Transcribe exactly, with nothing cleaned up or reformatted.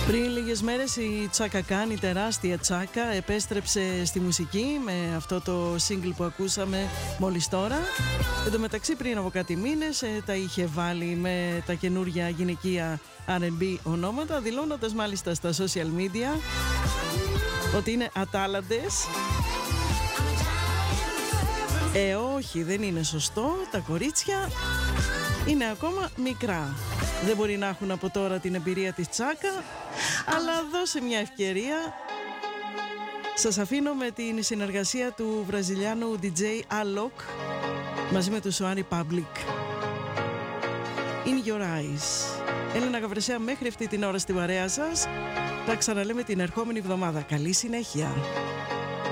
Πριν λίγες μέρες η Τσάκα Κάν, η τεράστια Τσάκα, επέστρεψε στη μουσική με αυτό το single που ακούσαμε μόλις τώρα. Εν τω μεταξύ πριν από κάτι μήνες ε, τα είχε βάλει με τα καινούργια γυναικεία αρ εντ μπι ονόματα, δηλώνοντας μάλιστα στα social media ότι είναι ατάλλαντες. Ε, όχι, δεν είναι σωστό. Τα κορίτσια είναι ακόμα μικρά. Δεν μπορεί να έχουν από τώρα την εμπειρία της Τσάκα, αλλά δώσε μια ευκαιρία. Σας αφήνω με την συνεργασία του βραζιλιάνου ντι τζέι Alok μαζί με τους One Republic. In Your Eyes. Έλενα Γαβρεσέα μέχρι αυτή την ώρα στην παρέα σας. Τα ξαναλέμε την ερχόμενη εβδομάδα. Καλή συνέχεια.